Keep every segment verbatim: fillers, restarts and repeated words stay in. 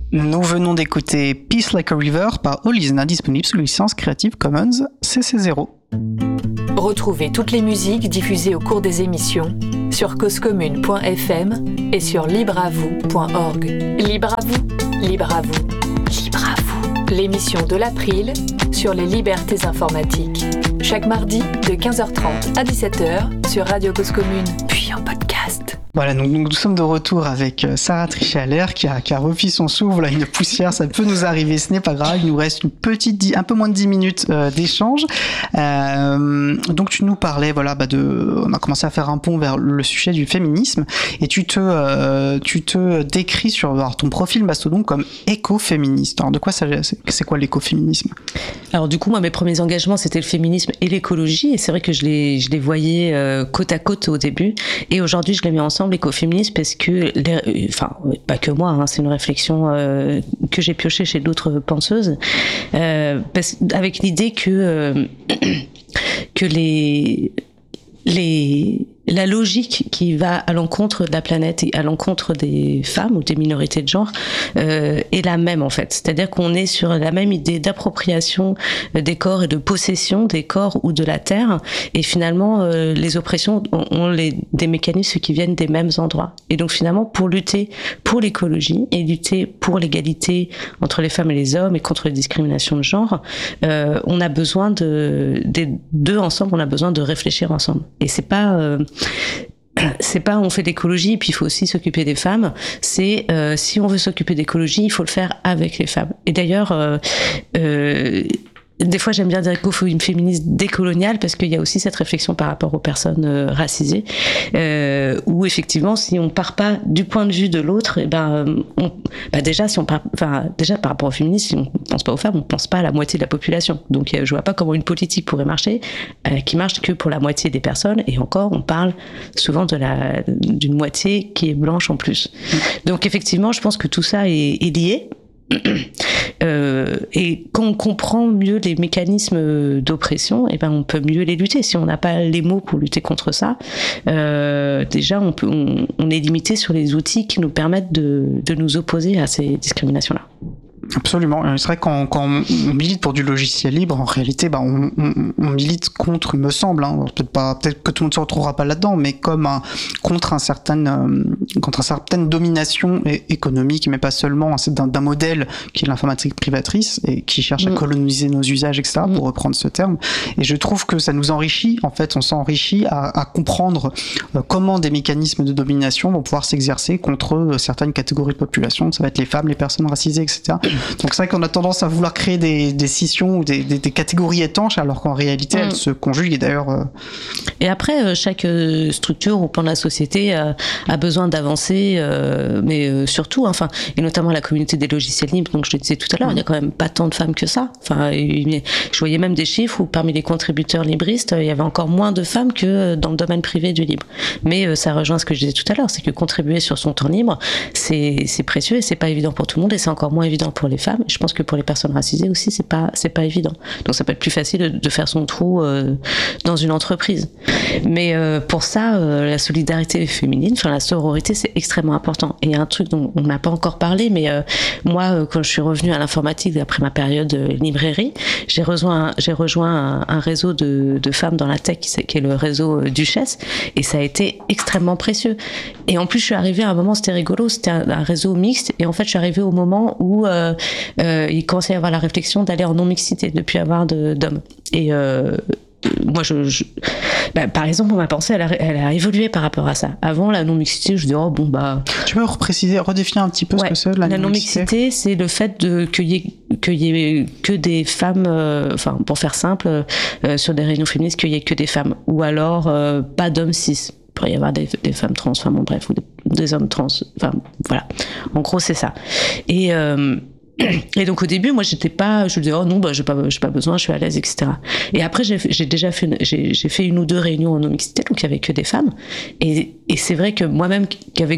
Nous venons d'écouter Peace Like a River par Olizna, disponible sous licence Creative Commons C C zéro. Retrouvez toutes les musiques diffusées au cours des émissions sur cause commune point f m et sur libre à vous point org. Libre à vous, libre à vous, libre à vous. L'émission de l'April sur les libertés informatiques. Chaque mardi de quinze heures trente à dix-sept heures sur Radio Cause Commune, puis en podcast. Voilà, donc nous sommes de retour avec Sarah Trichet-Allaire qui a, qui a repris son souffle, là, une poussière, ça peut nous arriver, ce n'est pas grave, il nous reste une petite, un peu moins de dix minutes euh, d'échange. Euh, donc tu nous parlais, voilà, bah de, on a commencé à faire un pont vers le sujet du féminisme et tu te, euh, tu te décris sur alors, ton profil Mastodon comme écoféministe. Alors de quoi ça, c'est, c'est quoi l'écoféminisme ? Alors du coup, moi, mes premiers engagements, c'était le féminisme et l'écologie, et c'est vrai que je les, je les voyais euh, côte à côte au début, et aujourd'hui, je les mets ensemble, écoféministe, parce que, les, enfin, pas que moi, hein, c'est une réflexion euh, que j'ai piochée chez d'autres penseuses, euh, parce, avec l'idée que euh, que les les la logique qui va à l'encontre de la planète et à l'encontre des femmes ou des minorités de genre euh, est la même en fait. C'est-à-dire qu'on est sur la même idée d'appropriation des corps et de possession des corps ou de la terre. Et finalement, euh, les oppressions ont, ont les, des mécanismes qui viennent des mêmes endroits. Et donc finalement, pour lutter pour l'écologie et lutter pour l'égalité entre les femmes et les hommes et contre les discriminations de genre, euh, on a besoin de des deux ensemble. On a besoin de réfléchir ensemble. Et c'est pas euh, c'est pas on fait l'écologie et puis il faut aussi s'occuper des femmes, c'est euh, si on veut s'occuper d'écologie, il faut le faire avec les femmes. Et d'ailleurs euh, euh, des fois, j'aime bien dire écoféministe décoloniale parce qu'il y a aussi cette réflexion par rapport aux personnes euh, racisées, euh, où effectivement, si on part pas du point de vue de l'autre, et ben, on, bah déjà, si on part, enfin, déjà par rapport aux féministes, si on pense pas aux femmes, on pense pas à la moitié de la population. Donc, euh, je vois pas comment une politique pourrait marcher euh, qui marche que pour la moitié des personnes. Et encore, on parle souvent de la d'une moitié qui est blanche en plus. Donc, effectivement, je pense que tout ça est, est lié. Euh, et quand on comprend mieux les mécanismes d'oppression, et ben on peut mieux les lutter. Si on n'a pas les mots pour lutter contre ça, euh, déjà on, peut, on, on est limité sur les outils qui nous permettent de, de nous opposer à ces discriminations-là. Absolument. C'est vrai que quand, quand on milite pour du logiciel libre, en réalité, bah, on, on, on milite contre, il me semble, hein, peut-être pas, peut-être que tout le monde se retrouvera pas là-dedans, mais comme un, contre un certain, euh, contre une certaine domination économique, mais pas seulement, c'est d'un, d'un modèle qui est l'informatique privatrice et qui cherche mmh. à coloniser nos usages, et cetera, mmh. pour reprendre ce terme. Et je trouve que ça nous enrichit, en fait, on s'enrichit à, à comprendre euh, comment des mécanismes de domination vont pouvoir s'exercer contre euh, certaines catégories de population. Ça va être les femmes, les personnes racisées, et cetera. Donc c'est vrai qu'on a tendance à vouloir créer des, des scissions ou des, des, des catégories étanches, alors qu'en réalité mmh. elles se conjuguent. Et d'ailleurs. Euh... Et après, euh, chaque euh, structure au plan de la société euh, a besoin d'avancer, euh, mais euh, surtout, enfin, et notamment la communauté des logiciels libres. Donc je le disais tout à l'heure, mmh. il y a quand même pas tant de femmes que ça. Enfin, et, je voyais même des chiffres où parmi les contributeurs libristes, il y avait encore moins de femmes que dans le domaine privé du libre. Mais euh, ça rejoint ce que je disais tout à l'heure, c'est que contribuer sur son temps libre, c'est, c'est précieux et c'est pas évident pour tout le monde, et c'est encore moins évident pour les femmes. Je pense que pour les personnes racisées aussi, c'est pas c'est pas évident. Donc ça peut être plus facile de, de faire son trou euh, dans une entreprise. Mais euh, pour ça, euh, la solidarité féminine, enfin la sororité, c'est extrêmement important. Et il y a un truc dont on n'a pas encore parlé, mais euh, moi, euh, quand je suis revenue à l'informatique après ma période euh, librairie, j'ai rejoint j'ai rejoint un, un réseau de, de femmes dans la tech, qui, qui est le réseau euh, Duchesse, et ça a été extrêmement précieux. Et en plus, je suis arrivée à un moment, c'était rigolo, c'était un, un réseau mixte, et en fait, je suis arrivée au moment où euh, Euh, il commençait à y avoir la réflexion d'aller en non-mixité, de plus avoir de, d'hommes. Et euh, moi, je, je bah, par exemple, ma pensée, elle a, elle a évolué par rapport à ça. Avant, la non-mixité, je dis, oh bon, bah. Tu peux repréciser, redéfinir un petit peu ouais, ce que c'est, la, la non-mixité ? non-mixité, c'est le fait de, qu'il y ait, qu'il y ait que des femmes, euh, enfin, pour faire simple, euh, sur des réunions féministes, qu'il y ait que des femmes. Ou alors, euh, pas d'hommes cis. Il pourrait y avoir des, des femmes trans, enfin, bon, bref, ou des, des hommes trans. Enfin, voilà. En gros, c'est ça. Et, euh, Et donc au début, moi j'étais pas, je me disais oh non bah j'ai pas, j'ai pas besoin, je suis à l'aise, et cetera. Et après j'ai, j'ai déjà fait, une, j'ai, j'ai fait une ou deux réunions en non-mixité, donc il y avait que des femmes. Et, et c'est vrai que moi-même qui avait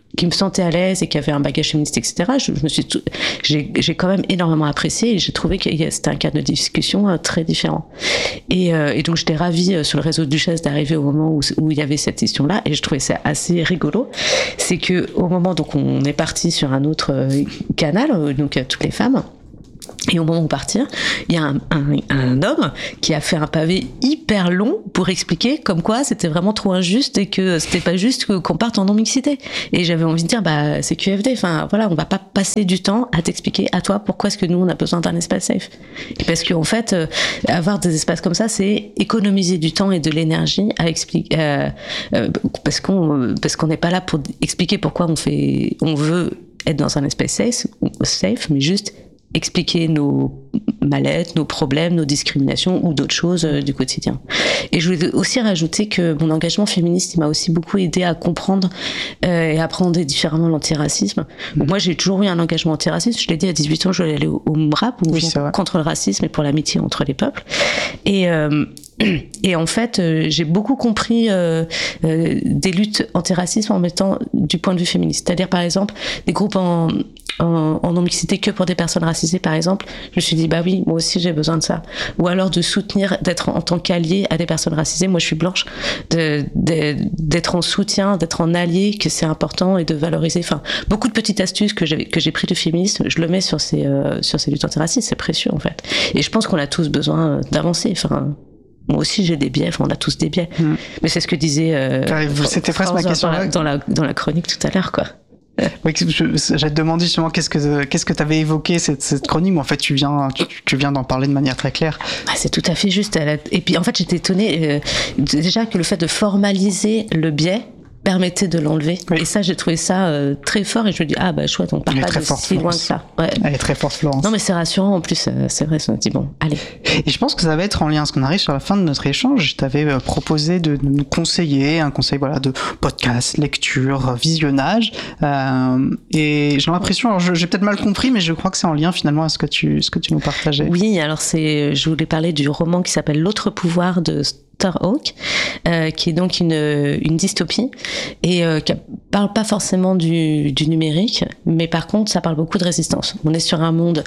qui me sentait à l'aise et qui avait un bagage féministe, et cetera. Je, je me suis, tout, j'ai, j'ai quand même énormément apprécié et j'ai trouvé que c'était un cadre de discussion euh, très différent. Et, euh, et donc j'étais ravie euh, sur le réseau Duchesse d'arriver au moment où, où il y avait cette question-là et je trouvais ça assez rigolo. C'est que au moment donc on est parti sur un autre euh, canal, euh, donc euh, toutes les femmes. Et au moment où partir, il y a un, un, un homme qui a fait un pavé hyper long pour expliquer comme quoi c'était vraiment trop injuste et que c'était pas juste qu'on parte en non-mixité. Et j'avais envie de dire, bah, c'est Q F D. Enfin, voilà, on va pas passer du temps à t'expliquer à toi pourquoi est-ce que nous, on a besoin d'un espace safe. Et parce qu'en fait, euh, avoir des espaces comme ça, c'est économiser du temps et de l'énergie à expliquer, euh, euh, parce qu'on, parce qu'on n'est pas là pour expliquer pourquoi on fait, on veut être dans un espace safe, safe, mais juste expliquer nos mal-être, nos problèmes, nos discriminations ou d'autres choses euh, du quotidien. Et je voulais aussi rajouter que mon engagement féministe il m'a aussi beaucoup aidé à comprendre euh, et à appréhender différemment l'antiracisme. Mmh. Moi, j'ai toujours eu un engagement antiraciste. Je l'ai dit, à dix-huit ans, je voulais aller au, au MRAP, oui, contre le racisme et pour l'amitié entre les peuples. Et euh, Et en fait, euh, j'ai beaucoup compris euh, euh, des luttes antiracisme en mettant du point de vue féministe. C'est-à-dire, par exemple, des groupes en, en, en non-mixité que pour des personnes racisées, par exemple. Je me suis dit, bah oui, moi aussi, j'ai besoin de ça. Ou alors de soutenir, d'être en, en tant qu'allié à des personnes racisées. Moi, je suis blanche. De, de, d'être en soutien, d'être en allié, que c'est important et de valoriser. Enfin, beaucoup de petites astuces que j'ai, que j'ai pris du féminisme, je le mets sur ces, euh, sur ces luttes antiracistes. C'est précieux, en fait. Et je pense qu'on a tous besoin d'avancer. Enfin, moi aussi j'ai des biais, enfin on a tous des biais. Mmh. Mais c'est ce que disait euh, c'était presque ma question dans la, dans, la, dans la chronique tout à l'heure, quoi. Oui, je, j'allais te demander justement qu'est-ce que qu'est-ce que tu avais évoqué cette, cette chronique, mais en fait tu viens tu, tu viens d'en parler de manière très claire. Ah, c'est tout à fait juste. Et puis en fait j'étais étonnée euh, déjà que le fait de formaliser le biais permettait de l'enlever. Oui. Et ça, j'ai trouvé ça euh, très fort et je me dis, ah bah chouette, on part pas de forte, si Florence. loin que ça. Ouais. Elle est très forte, Florence. Non mais c'est rassurant en plus, euh, c'est vrai, ça me dit bon, allez. Et je pense que ça va être en lien, parce qu'on arrive sur la fin de notre échange, je t'avais euh, proposé de, de nous conseiller, un conseil voilà, de podcast, lecture, visionnage, euh, et j'ai l'impression, alors je, j'ai peut-être mal compris, mais je crois que c'est en lien finalement à ce que tu, ce que tu nous partageais. Oui, alors c'est, je voulais parler du roman qui s'appelle L'autre pouvoir de Starhawk, euh, qui est donc une, une dystopie et euh, qui parle pas forcément du, du numérique, mais par contre ça parle beaucoup de résistance. On est sur un monde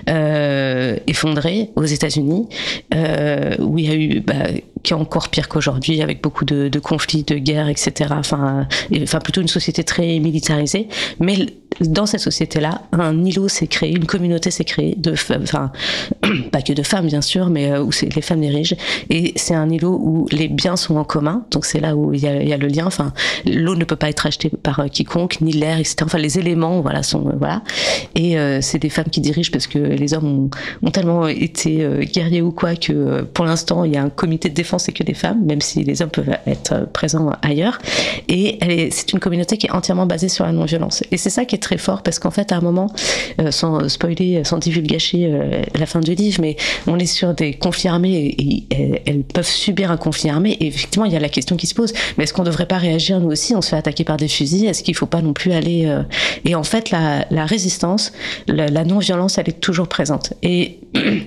euh, effondré aux États-Unis, euh, où il y a eu, bah, qui est encore pire qu'aujourd'hui, avec beaucoup de, de conflits, de guerres, et cetera. Enfin, et, enfin plutôt une société très militarisée, mais dans cette société-là, un îlot s'est créé, une communauté s'est créée de, enfin, pas que de femmes bien sûr, mais où c'est, les femmes dirigent. Et c'est un îlot où les biens sont en commun, donc c'est là où il y a, il y a le lien. Enfin, l'eau ne peut pas être achetée par quiconque, ni l'air, et cetera. Enfin, les éléments, voilà, sont voilà. Et euh, c'est des femmes qui dirigent parce que les hommes ont, ont tellement été euh, guerriers ou quoi que euh, pour l'instant il y a un comité de défense c'est que des femmes, même si les hommes peuvent être présents ailleurs. Et elle est, c'est une communauté qui est entièrement basée sur la non-violence. Et c'est ça qui est très fort parce qu'en fait, à un moment, euh, sans spoiler, sans divulgacher euh, la fin du livre, mais on est sur des conflits armés et, et, et elles peuvent subir un conflit armé. Et effectivement, il y a la question qui se pose. Mais est-ce qu'on ne devrait pas réagir nous aussi? On se fait attaquer par des fusils. Est-ce qu'il ne faut pas non plus aller... Euh... Et en fait, la, la résistance, la, la non-violence, elle est toujours présente. Et...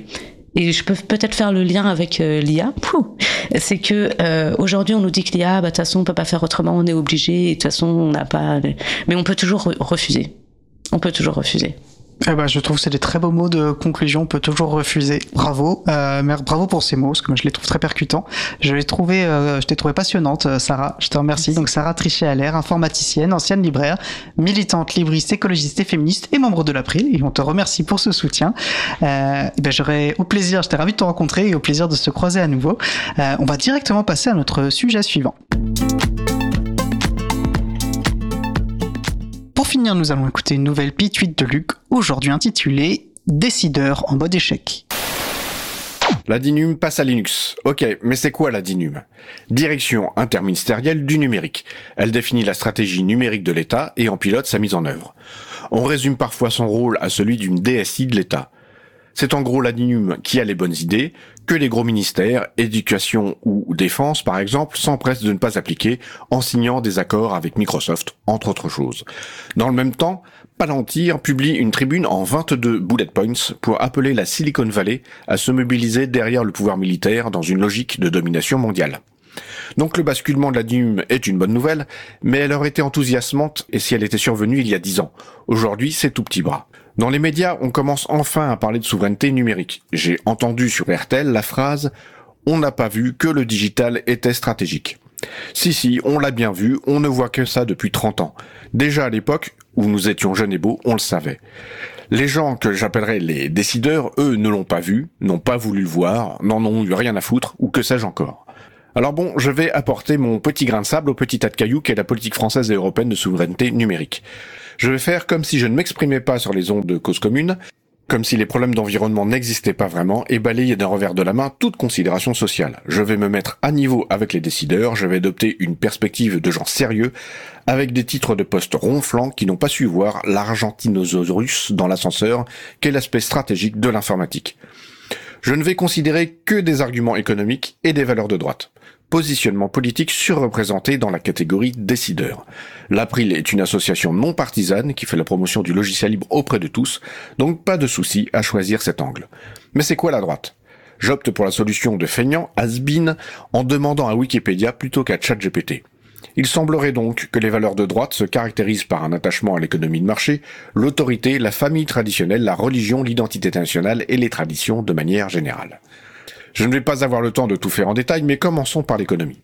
Et je peux peut-être faire le lien avec euh, l'I A. Pouh. C'est que euh, aujourd'hui on nous dit que l'I A, bah de toute façon on peut pas faire autrement, on est obligé. Et de toute façon on n'a pas. Mais on peut toujours re- refuser. On peut toujours refuser. Eh ben, je trouve que c'est des très beaux mots de conclusion. On peut toujours refuser. Bravo, euh, bravo pour ces mots, parce que moi je les trouve très percutants. Je l'ai trouvé, euh, je t'ai trouvé passionnante, Sarah. Je te remercie. Donc Sarah Trichet-Allaire, informaticienne, ancienne libraire, militante, libriste, écologiste et féministe, et membre de l'April. Et on te remercie pour ce soutien. Euh, ben j'aurais au plaisir, j'étais ravi de te rencontrer et au plaisir de se croiser à nouveau. Euh, on va directement passer à notre sujet suivant. Pour finir, nous allons écouter une nouvelle pituite de Luc, aujourd'hui intitulée « Décideur en mode échec ». La D I N U M passe à Linux. Ok, mais c'est quoi la D I N U M? Direction interministérielle du numérique. Elle définit la stratégie numérique de l'État et en pilote sa mise en œuvre. On résume parfois son rôle à celui d'une D S I de l'État. C'est en gros la D I N U M qui a les bonnes idées, que les gros ministères, éducation ou défense par exemple, s'empressent de ne pas appliquer en signant des accords avec Microsoft, entre autres choses. Dans le même temps, Palantir publie une tribune en vingt-deux bullet points pour appeler la Silicon Valley à se mobiliser derrière le pouvoir militaire dans une logique de domination mondiale. Donc le basculement de la D I N U M est une bonne nouvelle, mais elle aurait été enthousiasmante et si elle était survenue il y a dix ans. Aujourd'hui, c'est tout petit bras. Dans les médias, on commence enfin à parler de souveraineté numérique. J'ai entendu sur R T L la phrase « On n'a pas vu que le digital était stratégique ». Si, si, on l'a bien vu, on ne voit que ça depuis trente ans. Déjà à l'époque, où nous étions jeunes et beaux, on le savait. Les gens que j'appellerais les décideurs, eux, ne l'ont pas vu, n'ont pas voulu le voir, n'en ont eu rien à foutre, ou que sais-je encore. Alors bon, je vais apporter mon petit grain de sable au petit tas de cailloux qu'est la politique française et européenne de souveraineté numérique. Je vais faire comme si je ne m'exprimais pas sur les ondes de Cause Commune, comme si les problèmes d'environnement n'existaient pas vraiment, et balayer d'un revers de la main toute considération sociale. Je vais me mettre à niveau avec les décideurs, je vais adopter une perspective de gens sérieux, avec des titres de poste ronflants qui n'ont pas su voir l'Argentinosaurus dans l'ascenseur, qu'est l'aspect stratégique de l'informatique. Je ne vais considérer que des arguments économiques et des valeurs de droite. Positionnement politique surreprésenté dans la catégorie décideur. L'April est une association non partisane qui fait la promotion du logiciel libre auprès de tous, donc pas de souci à choisir cet angle. Mais c'est quoi la droite ? J'opte pour la solution de feignant, has-been, en demandant à Wikipédia plutôt qu'à ChatGPT. Il semblerait donc que les valeurs de droite se caractérisent par un attachement à l'économie de marché, l'autorité, la famille traditionnelle, la religion, l'identité nationale et les traditions de manière générale. Je ne vais pas avoir le temps de tout faire en détail, mais commençons par l'économie.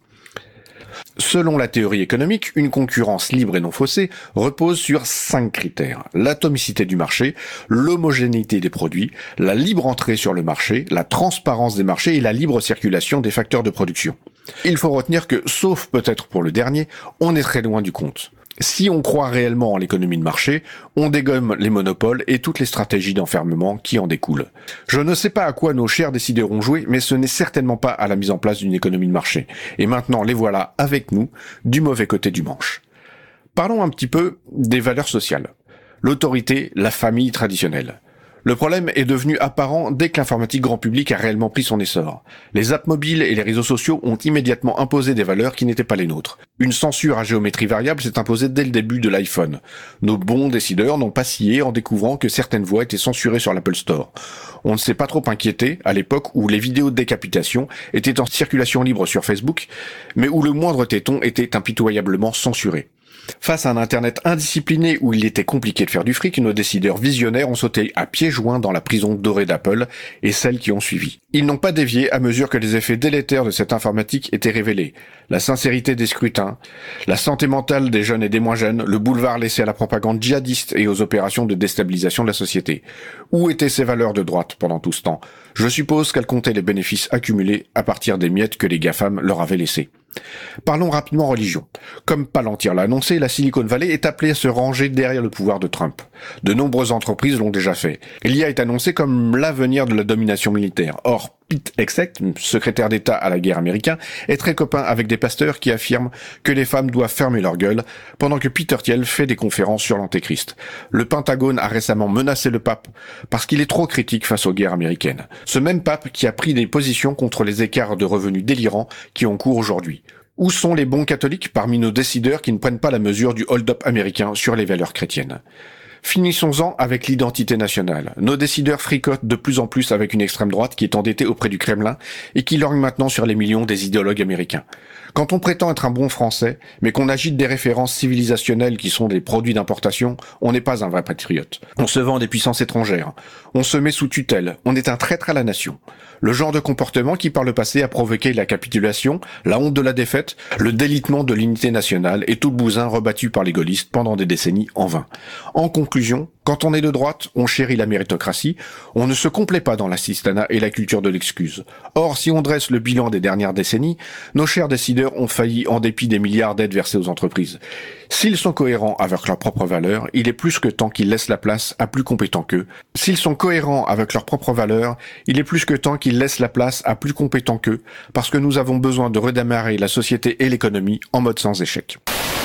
Selon la théorie économique, une concurrence libre et non faussée repose sur cinq critères. L'atomicité du marché, l'homogénéité des produits, la libre entrée sur le marché, la transparence des marchés et la libre circulation des facteurs de production. Il faut retenir que, sauf peut-être pour le dernier, on est très loin du compte. Si on croit réellement en l'économie de marché, on dégomme les monopoles et toutes les stratégies d'enfermement qui en découlent. Je ne sais pas à quoi nos chers décideurs ont joué, mais ce n'est certainement pas à la mise en place d'une économie de marché. Et maintenant, les voilà avec nous, du mauvais côté du manche. Parlons un petit peu des valeurs sociales. L'autorité, la famille traditionnelle. Le problème est devenu apparent dès que l'informatique grand public a réellement pris son essor. Les apps mobiles et les réseaux sociaux ont immédiatement imposé des valeurs qui n'étaient pas les nôtres. Une censure à géométrie variable s'est imposée dès le début de l'iPhone. Nos bons décideurs n'ont pas scié en découvrant que certaines voix étaient censurées sur l'Apple Store. On ne s'est pas trop inquiété à l'époque où les vidéos de décapitation étaient en circulation libre sur Facebook, mais où le moindre téton était impitoyablement censuré. Face à un Internet indiscipliné où il était compliqué de faire du fric, nos décideurs visionnaires ont sauté à pieds joints dans la prison dorée d'Apple et celles qui ont suivi. Ils n'ont pas dévié à mesure que les effets délétères de cette informatique étaient révélés. La sincérité des scrutins, la santé mentale des jeunes et des moins jeunes, le boulevard laissé à la propagande djihadiste et aux opérations de déstabilisation de la société. Où étaient ces valeurs de droite pendant tout ce temps ? Je suppose qu'elles comptaient les bénéfices accumulés à partir des miettes que les GAFAM leur avaient laissées. Parlons rapidement religion. Comme Palantir l'a annoncé, la Silicon Valley est appelée à se ranger derrière le pouvoir de Trump. De nombreuses entreprises l'ont déjà fait. L'I A est annoncée comme l'avenir de la domination militaire. Or, Pete Hegseth, secrétaire d'État à la guerre américain, est très copain avec des pasteurs qui affirment que les femmes doivent fermer leur gueule, pendant que Peter Thiel fait des conférences sur l'antéchrist. Le Pentagone a récemment menacé le pape parce qu'il est trop critique face aux guerres américaines. Ce même pape qui a pris des positions contre les écarts de revenus délirants qui ont cours aujourd'hui. Où sont les bons catholiques parmi nos décideurs qui ne prennent pas la mesure du hold-up américain sur les valeurs chrétiennes ? Finissons-en avec l'identité nationale. Nos décideurs fricotent de plus en plus avec une extrême droite qui est endettée auprès du Kremlin et qui lorgne maintenant sur les millions des idéologues américains. Quand on prétend être un bon Français, mais qu'on agite des références civilisationnelles qui sont des produits d'importation, on n'est pas un vrai patriote. On se vend des puissances étrangères. On se met sous tutelle. On est un traître à la nation. Le genre de comportement qui par le passé a provoqué la capitulation, la honte de la défaite, le délitement de l'unité nationale et tout le bousin rebattu par les gaullistes pendant des décennies en vain. En conclusion, quand on est de droite, on chérit la méritocratie, on ne se complaît pas dans l'assistanat et la culture de l'excuse. Or, si on dresse le bilan des dernières décennies, nos chers décideurs ont failli en dépit des milliards d'aides versées aux entreprises. S'ils sont cohérents avec leurs propres valeurs, il est plus que temps qu'ils laissent la place à plus compétents qu'eux. S'ils sont cohérents avec leurs propres valeurs, il est plus que temps qu'ils laissent la place à plus compétents qu'eux, parce que nous avons besoin de redémarrer la société et l'économie en mode sans échec.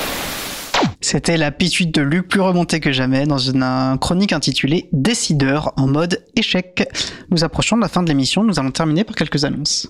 C'était la pituite de Luc, plus remontée que jamais, dans une, une chronique intitulée « Décideurs en mode échec ». Nous approchons de la fin de l'émission, nous allons terminer par quelques annonces.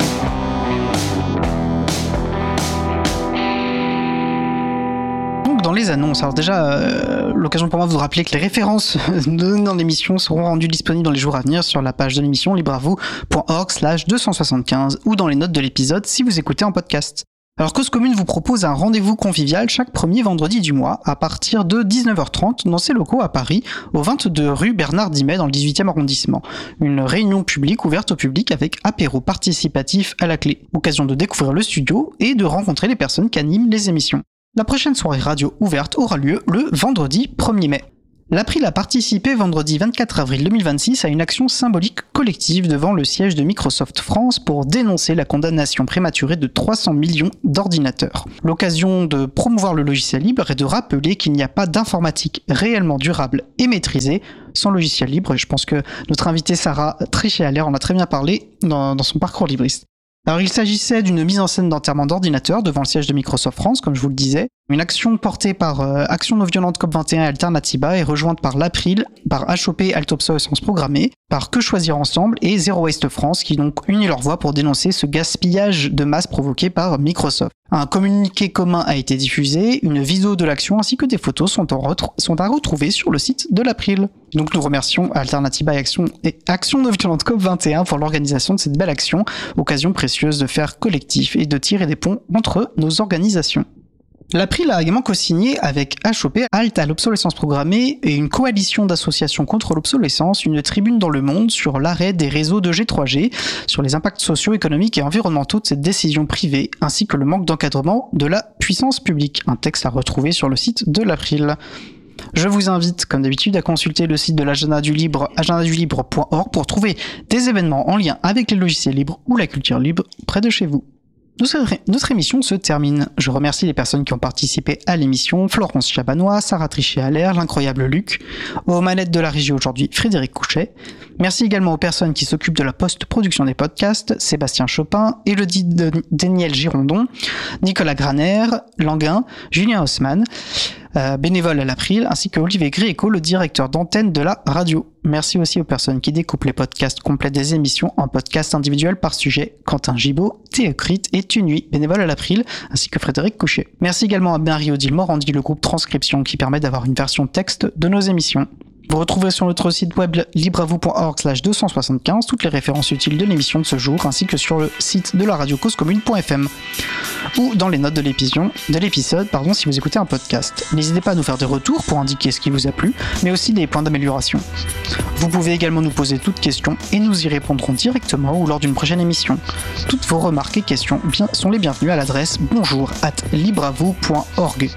Dans les annonces, alors déjà, euh, l'occasion pour moi de vous rappeler que les références données dans l'émission seront rendues disponibles dans les jours à venir sur la page de l'émission libreavoue.org slash deux cent soixante-quinze ou dans les notes de l'épisode si vous écoutez en podcast. Alors Cause Commune vous propose un rendez-vous convivial chaque premier vendredi du mois à partir de dix-neuf heures trente dans ses locaux à Paris, au vingt-deux rue Bernard Dimet dans le dix-huitième arrondissement. Une réunion publique ouverte au public avec apéro participatif à la clé. Occasion de découvrir le studio et de rencontrer les personnes qui animent les émissions. La prochaine soirée radio ouverte aura lieu le vendredi premier mai. L'April a participé vendredi vingt-quatre avril deux mille vingt-six à une action symbolique collective devant le siège de Microsoft France pour dénoncer la condamnation prématurée de trois cents millions d'ordinateurs. L'occasion de promouvoir le logiciel libre et de rappeler qu'il n'y a pas d'informatique réellement durable et maîtrisée sans logiciel libre. Et je pense que notre invitée Sarah Trichet-Allaire en a très bien parlé dans, dans son parcours libriste. Alors il s'agissait d'une mise en scène d'enterrement d'ordinateurs devant le siège de Microsoft France, comme je vous le disais. Une action portée par euh, Action non violente C O P vingt et un et Alternatiba et rejointe par l'April, par H O P Halte Obsolescence Programmée, par Que Choisir Ensemble et Zero Waste France qui donc unit leurs voix pour dénoncer ce gaspillage de masse provoqué par Microsoft. Un communiqué commun a été diffusé, une vidéo de l'action ainsi que des photos sont, en retro- sont à retrouver sur le site de l'April. Donc nous remercions Alternatiba et Action, et Action non violente C O P vingt et un pour l'organisation de cette belle action, occasion précieuse de faire collectif et de tirer des ponts entre nos organisations. L'April a également co-signé avec H O P, Halte à l'obsolescence programmée et une coalition d'associations contre l'obsolescence, une tribune dans le monde sur l'arrêt des réseaux de G trois G, sur les impacts sociaux, économiques et environnementaux de cette décision privée, ainsi que le manque d'encadrement de la puissance publique. Un texte à retrouver sur le site de l'April. Je vous invite, comme d'habitude, à consulter le site de l'Agenda du Libre, agenda du libre point org, pour trouver des événements en lien avec les logiciels libres ou la culture libre près de chez vous. Notre émission se termine. Je remercie les personnes qui ont participé à l'émission: Florence Chabanois, Sarah Trichet-Allaire, l'incroyable Luc, aux manettes de la régie aujourd'hui, Frédéric Couchet. Merci également aux personnes qui s'occupent de la post-production des podcasts: Sébastien Chopin, Élodie Daniel Girondon, Nicolas Graner, Languin, Julien Haussmann, euh, bénévole à l'April, ainsi que Olivier Gréco, le directeur d'antenne de la radio. Merci aussi aux personnes qui découpent les podcasts complets des émissions en podcasts individuels par sujet: Quentin Gibaud, Théocrite et Tunuit, bénévole à l'April, ainsi que Frédéric Couchet. Merci également à Marie-Odile Morandi, le groupe Transcription, qui permet d'avoir une version texte de nos émissions. Vous retrouverez sur notre site web libreavoue.org slash deux cent soixante-quinze toutes les références utiles de l'émission de ce jour, ainsi que sur le site de la radio cause commune point f m ou dans les notes de l'épisode, de l'épisode pardon, si vous écoutez un podcast. N'hésitez pas à nous faire des retours pour indiquer ce qui vous a plu, mais aussi des points d'amélioration. Vous pouvez également nous poser toutes questions et nous y répondrons directement ou lors d'une prochaine émission. Toutes vos remarques et questions bien, sont les bienvenues à l'adresse bonjour arobase libreavoue point org.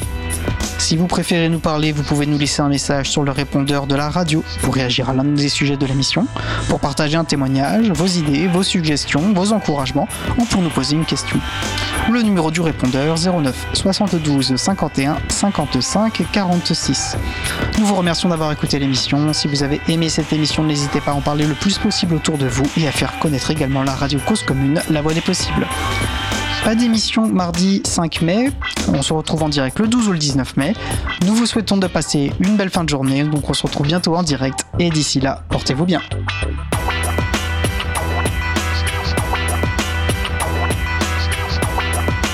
Si vous préférez nous parler, vous pouvez nous laisser un message sur le répondeur de la radio pour réagir à l'un des sujets de l'émission, pour partager un témoignage, vos idées, vos suggestions, vos encouragements ou pour nous poser une question. Le numéro du répondeur: zéro neuf soixante-douze cinquante et un cinquante-cinq quarante-six. Nous vous remercions d'avoir écouté l'émission. Si vous avez aimé cette émission, n'hésitez pas à en parler le plus possible autour de vous et à faire connaître également la radio Cause Commune, la voix des possibles. Pas d'émission mardi cinq mai, on se retrouve en direct le douze ou le dix-neuf mai. Nous vous souhaitons de passer une belle fin de journée, donc on se retrouve bientôt en direct et d'ici là, portez-vous bien.